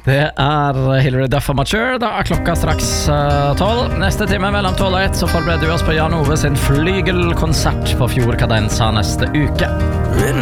Det Hilary Duff og Mature. Da klokka straks 12. Neste time mellom 12 og 1 så forbereder vi oss på Jan Ove sin flygelkonsert på Fjordkadensa neste uke.